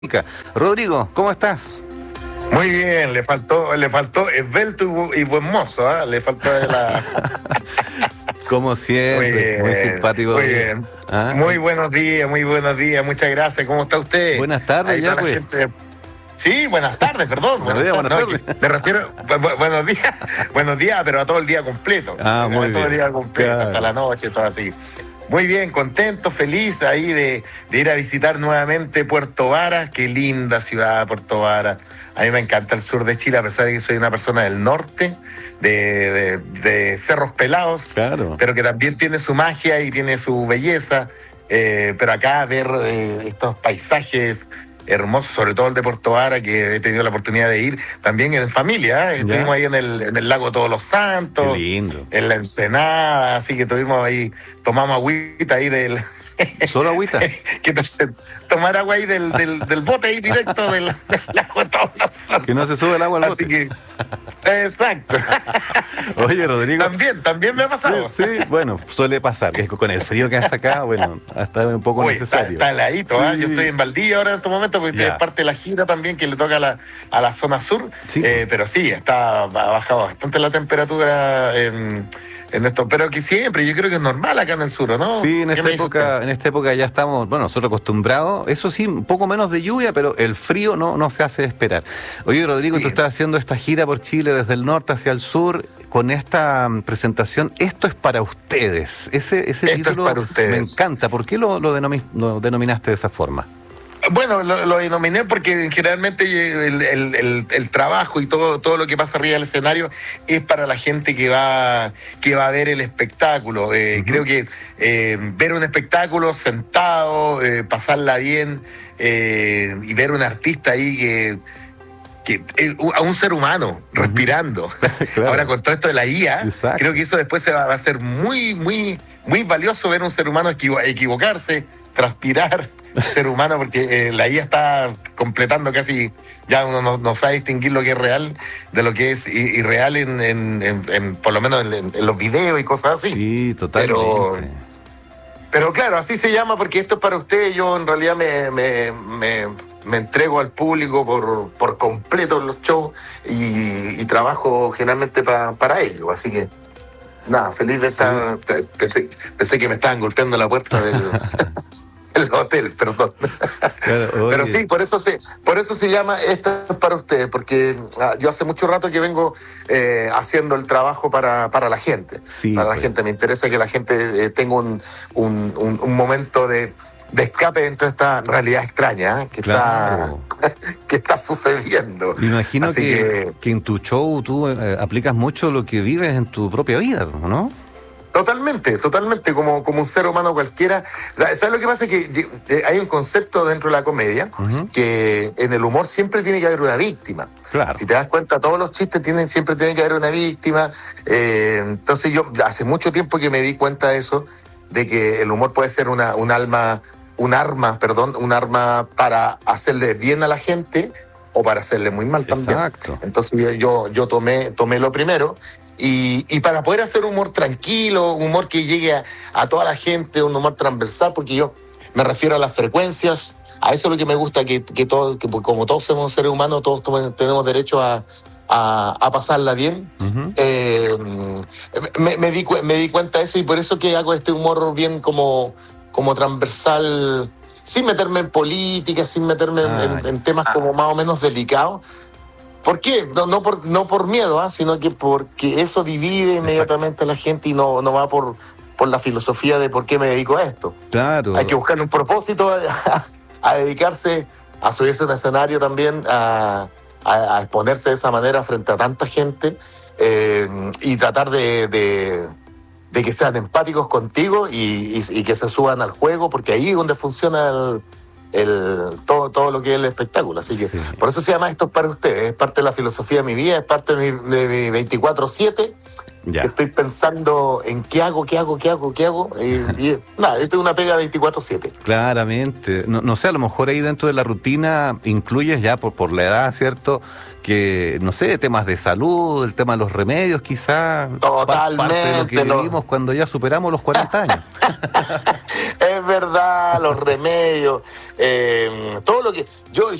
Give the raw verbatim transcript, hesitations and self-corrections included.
Rodrigo, ¿cómo estás? Muy bien, le faltó, le faltó esbelto y, bu- y buen mozo, ¿ah? Le faltó de la... Como siempre, Muy bien, muy simpático. muy bien. ¿Ah? Muy buenos días, muy buenos días, muchas gracias. ¿Cómo está usted? Buenas tardes, Ahí ya, toda la pues. gente- Sí, buenas tardes, perdón. Buenos días, buenas No, tardes. que me refiero, bu- bu- buenos días, buenos días, pero a todo el día completo. Ah, muy a todo bien. el día completo, Claro. hasta la noche, todo así. Muy bien, contento, feliz ahí de, de ir a visitar nuevamente Puerto Varas. Qué linda ciudad, Puerto Varas. A mí me encanta el sur de Chile, a pesar de que soy una persona del norte, de, de- de Cerros Pelados, Claro. pero que también tiene su magia y tiene su belleza. Eh, pero acá ver eh, estos paisajes hermosos, sobre todo el de Puerto Vara, que he tenido la oportunidad de ir también en familia, ¿eh? Estuvimos Ya. ahí en el, en el lago Todos los Santos, Qué lindo. en la Ensenada, así que tuvimos ahí, tomamos agüita ahí del... ¿Solo agüita? ¿Qué tal? Tomar agua ahí del, del, del bote ahí directo del, del lago Todos los Santos. Que no se sube el agua al Así bote. que, exacto. Oye, Rodrigo. También, también me ha pasado. Sí, sí, bueno, suele pasar. que Con el frío que hace acá, bueno, hasta un poco Uy, está, necesario. está heladito, ¿ah? Sí. Yo estoy en Valdivia ahora en este momento porque Ya. es parte de la gira también que le toca a la, a la zona sur. Sí. Eh, pero sí, está, ha bajado bastante la temperatura en, en esto. Pero que siempre, yo creo que es normal acá en el sur, ¿o ¿no? Sí, en ¿Qué esta me dice época, en esta época ya estamos, bueno, nosotros acostumbrados, eso sí, un poco menos de lluvia, pero el frío no, no se hace esperar. Oye, Rodrigo, Sí. tú estás haciendo esta gira por Chile desde el norte hacia el sur, con esta mm, presentación, esto es para ustedes. Ese, ese Esto es título para ustedes. me encanta. ¿Por qué lo, lo, denomi- lo denominaste de esa forma? Bueno, lo, lo denominé porque generalmente el, el- el- el trabajo y todo, todo lo que pasa arriba del escenario es para la gente que va, que va a ver el espectáculo. Eh, Ujú. Creo que eh, ver un espectáculo sentado, eh, pasarla bien eh, y ver un artista ahí que, que eh, a un ser humano respirando. Claro. Ahora con todo esto de la I A, Exacto. creo que eso después se va, va a ser muy, muy, muy valioso ver un ser humano equivo- equivocarse, transpirar, ser humano, porque eh, la I A está completando casi, ya uno no, no sabe distinguir lo que es real de lo que es i- irreal en, en, en- en- por lo menos en, en los videos y cosas así. Sí, totalmente. Pero- Pero claro, así se llama porque esto es para ustedes. Yo en realidad me, me, me, me entrego al público por, por completo en los shows y, y trabajo generalmente pa- para ellos. Así que, nada, feliz de estar. te- Pensé, pensé que me estaban golpeando la puerta del, del hotel, perdón. Claro, Pero oye, sí, por eso se, por eso se llama Esto es para ustedes, porque ah, yo hace mucho rato que vengo eh, haciendo el trabajo para, para la gente. Sí, para la pues. gente, me interesa que la gente eh, tenga un, un, un- un momento de, de escape dentro de esta realidad extraña, ¿eh? que, Claro. está, que está sucediendo. Me imagino Así que, que- que en tu show tú eh, aplicas mucho lo que vives en tu propia vida, ¿no? Totalmente, totalmente, como, como un ser humano cualquiera. ¿Sabes lo que pasa? Que eh, hay un concepto dentro de la comedia Ujú. que en el humor siempre tiene que haber una víctima. Claro. Si te das cuenta, todos los chistes tienen, siempre tienen que haber una víctima. Eh, entonces yo hace mucho tiempo que me di cuenta de eso, de que el humor puede ser una, un alma, un arma, perdón, un arma para hacerle bien a la gente o para hacerle muy mal también. Exacto. Entonces yo, yo tomé, tomé lo primero. Y, y para poder hacer humor tranquilo, un humor que llegue a, a toda la gente, un humor transversal, porque yo me refiero a las frecuencias, a eso es lo que me gusta, que, que, todo, que como todos somos seres humanos, todos tom- tenemos derecho a, a, a pasarla bien. Ujú. Eh, me, me, di, cu- me di cuenta de eso y por eso que hago este humor bien como, como transversal, sin meterme en política, sin meterme en- Ah, en, en temas como más o menos delicados. ¿Por qué? No, no, por, no por miedo, ¿ah? Sino que porque eso divide inmediatamente a la gente y no, no va por, por la filosofía de por qué me dedico a esto. Claro. Hay que buscar un propósito a, a dedicarse a subirse a un escenario también, a, a- a exponerse de esa manera frente a tanta gente eh, y tratar de, de- de que sean empáticos contigo y, y- y que se suban al juego, porque ahí es donde funciona el, el- todo, todo lo que es el espectáculo. Así que Sí. por eso se llama Esto es para ustedes, es parte de la filosofía de mi vida, es parte de mi, de mi veinticuatro siete Ya. que estoy pensando en qué hago, qué hago, qué hago, qué hago. Y, y nada, esto es una pega veinticuatro siete. Claramente. No, no sé, a lo mejor ahí dentro de la rutina incluyes ya por, por la edad, ¿cierto? Que, no sé, temas de salud, el tema de los remedios, quizás. Totalmente. Parte de lo que No. vivimos cuando ya superamos los cuarenta años. Es verdad, los remedios, eh, todo lo que... Yo